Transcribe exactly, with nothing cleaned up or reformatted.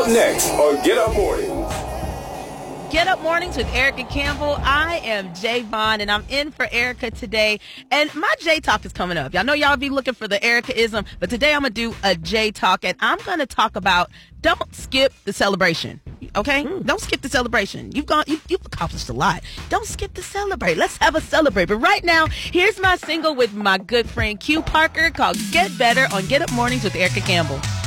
up next on Get Up Mornings. Get Up Mornings with Erica Campbell. I am Jay Vaughn, and I'm in for Erica today. And my J Talk is coming up. Y'all know y'all be looking for the Erica-ism, but today I'm going to do a J Talk, and I'm going to talk about don't skip the celebration. Okay? Mm. Don't skip the celebration. You've gone, you, you've accomplished a lot. Don't skip the celebrate. Let's have a celebrate. But right now, here's my single with my good friend Q Parker called Get Better on Get Up Mornings with Erica Campbell.